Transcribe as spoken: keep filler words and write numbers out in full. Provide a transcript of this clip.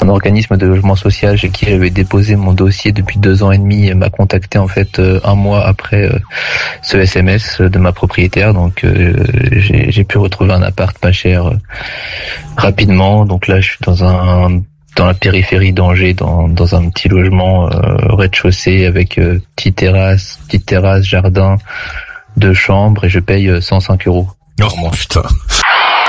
organisme de logement social chez qui j'avais déposé mon dossier depuis deux ans et demi m'a contacté en fait euh, un mois après euh, ce S M S de ma propriétaire. Donc euh, j'ai, j'ai pu retrouver un appart pas cher euh, rapidement. Donc là, je suis dans un dans la périphérie d'Angers, dans dans un petit logement euh, rez-de-chaussée avec euh, petite terrasse, petite terrasse, jardin, deux chambres, et je paye cent cinq euros. Oh mon putain.